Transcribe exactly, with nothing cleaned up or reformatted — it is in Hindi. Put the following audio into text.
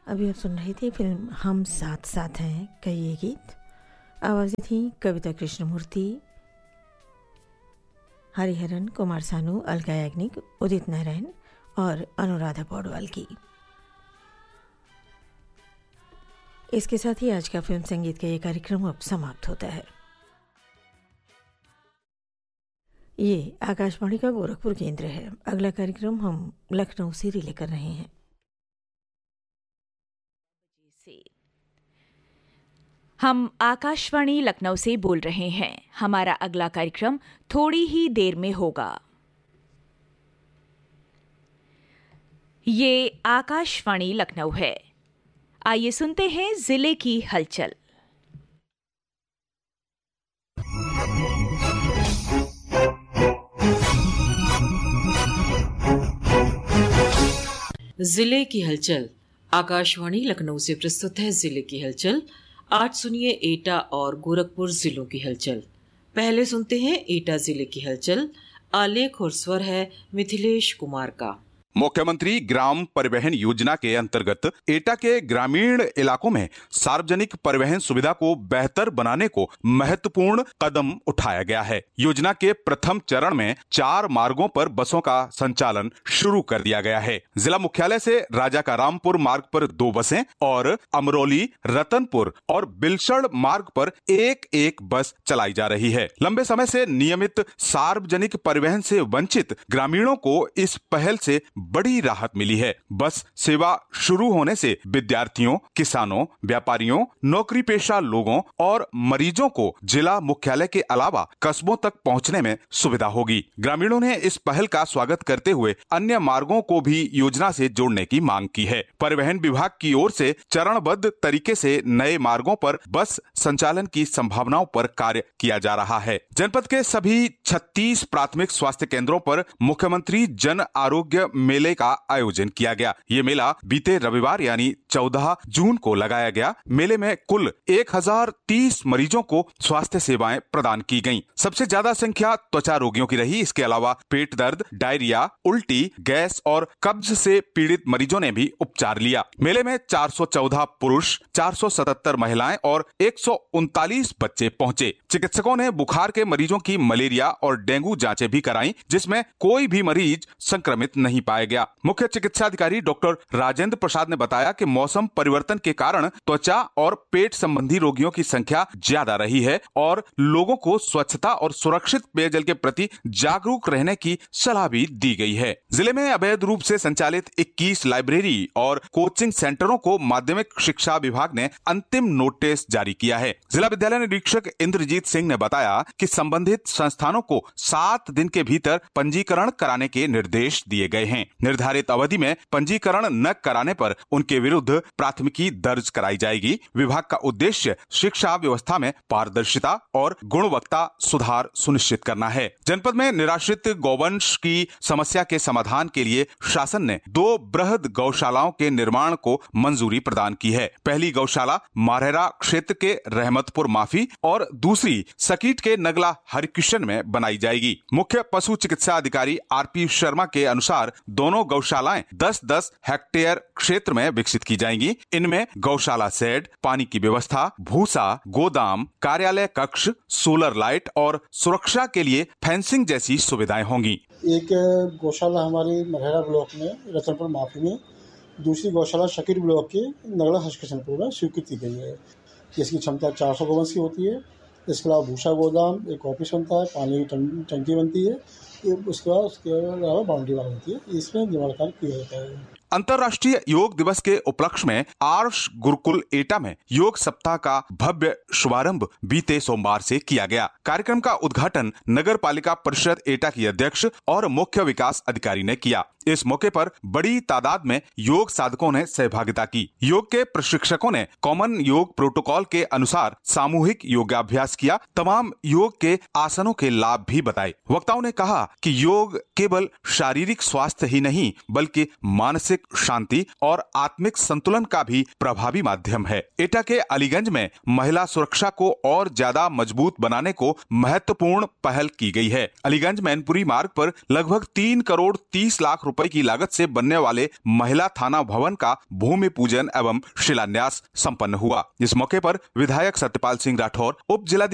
अभी आप सुन रही थी फिल्म हम साथ साथ हैं का ये गीत। आवाज़ें थी कविता कृष्णमूर्ति, हरिहरन, कुमार सानू, अलका याग्निक, उदित नारायण और अनुराधा पौडवाल की। इसके साथ ही आज का फिल्म संगीत का ये कार्यक्रम अब समाप्त होता है। ये आकाशवाणी का गोरखपुर केंद्र है। अगला कार्यक्रम हम लखनऊ से रिले कर रहे हैं। हम आकाशवाणी लखनऊ से बोल रहे हैं। हमारा अगला कार्यक्रम थोड़ी ही देर में होगा। ये आकाशवाणी लखनऊ है। आइए सुनते हैं जिले की हलचल। जिले की हलचल आकाशवाणी लखनऊ से प्रस्तुत है। जिले की हलचल आज सुनिए एटा और गोरखपुर जिलों की हलचल। पहले सुनते हैं एटा जिले की हलचल। आलेख और स्वर है मिथिलेश कुमार का। मुख्यमंत्री ग्राम परिवहन योजना के अंतर्गत एटा के ग्रामीण इलाकों में सार्वजनिक परिवहन सुविधा को बेहतर बनाने को महत्वपूर्ण कदम उठाया गया है। योजना के प्रथम चरण में चार मार्गों पर बसों का संचालन शुरू कर दिया गया है। जिला मुख्यालय से राजा का रामपुर मार्ग पर दो बसें और अमरोली, रतनपुर और बिलसड़ मार्ग पर एक एक बस चलाई जा रही है। लंबे समय से नियमित सार्वजनिक परिवहन से वंचित ग्रामीणों को इस पहल से बड़ी राहत मिली है। बस सेवा शुरू होने से विद्यार्थियों, किसानों, व्यापारियों, नौकरी पेशा लोगों और मरीजों को जिला मुख्यालय के अलावा कस्बों तक पहुंचने में सुविधा होगी। ग्रामीणों ने इस पहल का स्वागत करते हुए अन्य मार्गों को भी योजना से जोड़ने की मांग की है। परिवहन विभाग की ओर से चरणबद्ध तरीके से नए मार्गों पर बस संचालन की संभावनाओं पर कार्य किया जा रहा है। जनपद के सभी छत्तीस प्राथमिक स्वास्थ्य केंद्रों पर मुख्यमंत्री जन आरोग्य मेले का आयोजन किया गया। ये मेला बीते रविवार यानी चौदह जून को लगाया गया। मेले में कुल एक हजार तीस मरीजों को स्वास्थ्य सेवाएं प्रदान की गईं। सबसे ज्यादा संख्या त्वचा रोगियों की रही। इसके अलावा पेट दर्द, डायरिया, उल्टी, गैस और कब्ज से पीड़ित मरीजों ने भी उपचार लिया। मेले में चार सौ चौदह पुरुष, चार सौ सतहत्तर महिलाएं और एक सौ उनतालीस बच्चे पहुंचे। चिकित्सकों ने बुखार के मरीजों की मलेरिया और डेंगू जांचें भी कराई, जिसमें कोई भी मरीज संक्रमित नहीं पाया गया। मुख्य चिकित्सा अधिकारी डॉक्टर राजेंद्र प्रसाद ने बताया कि मौसम परिवर्तन के कारण त्वचा और पेट संबंधी रोगियों की संख्या ज्यादा रही है और लोगों को स्वच्छता और सुरक्षित पेयजल के प्रति जागरूक रहने की सलाह भी दी गई है। जिले में अवैध रूप से संचालित इक्कीस लाइब्रेरी और कोचिंग सेंटरों को माध्यमिक शिक्षा विभाग ने अंतिम नोटिस जारी किया है। जिला विद्यालय निरीक्षक इंद्रजीत सिंह ने बताया कि संबंधित संस्थानों को सात दिन के भीतर पंजीकरण कराने के निर्देश दिए गए हैं। निर्धारित अवधि में पंजीकरण न कराने पर उनके विरुद्ध प्राथमिकी दर्ज कराई जाएगी। विभाग का उद्देश्य शिक्षा व्यवस्था में पारदर्शिता और गुणवत्ता सुधार सुनिश्चित करना है। जनपद में निराश्रित गौवंश की समस्या के समाधान के लिए शासन ने दो बृहद गौशालाओं के निर्माण को मंजूरी प्रदान की है। पहली गौशाला मारहरा क्षेत्र के रहमतपुर माफी और दूसरी सकीट के नगला हरिकृष्ण में बनाई जाएगी। मुख्य पशु चिकित्सा अधिकारी आरपी शर्मा के अनुसार दोनों गौशालाएं दस दस हेक्टेयर क्षेत्र में विकसित की जाएंगी। इनमें गौशाला शेड, पानी की व्यवस्था, भूसा, गोदाम, कार्यालय कक्ष, सोलर लाइट और सुरक्षा के लिए फेंसिंग जैसी सुविधाएं होंगी। एक गौशाला हमारी मरहरा ब्लॉक में रतनपुर माफी में, दूसरी गौशाला शकीर ब्लॉक के नगला हरिकृष्णपुर में स्वीकृत की गई है। जिसकी क्षमता चार सौ गोवंश की होती है। इसके अलावा भूसा गोदाम, एक ऑफिस बनता है, पानी की टंकी बनती है। उसके बाद उसके अलावा बाउंड्री वाल होती है। इसमें निर्माण कार्य किया जाता है। अंतर्राष्ट्रीय योग दिवस के उपलक्ष्य में आर्ष गुरुकुल एटा में योग सप्ताह का भव्य शुभारंभ बीते सोमवार से किया गया। कार्यक्रम का उद्घाटन नगर पालिका परिषद एटा की अध्यक्ष और मुख्य विकास अधिकारी ने किया। इस मौके पर बड़ी तादाद में योग साधकों ने सहभागिता की। योग के प्रशिक्षकों ने कॉमन योग प्रोटोकॉल के अनुसार सामूहिक योगाभ्यास किया। तमाम योग के आसनों के लाभ भी बताए। वक्ताओं ने कहा कि योग केवल शारीरिक स्वास्थ्य ही नहीं बल्कि मानसिक शांति और आत्मिक संतुलन का भी प्रभावी माध्यम है। एटा के अलीगंज में महिला सुरक्षा को और ज्यादा मजबूत बनाने को महत्वपूर्ण पहल की गई है। अलीगंज मैनपुरी मार्ग पर लगभग तीन करोड़ तीस लाख रुपए की लागत से बनने वाले महिला थाना भवन का भूमि पूजन एवं शिलान्यास संपन्न हुआ। इस मौके पर विधायक सत्यपाल सिंह राठौर, उप जिला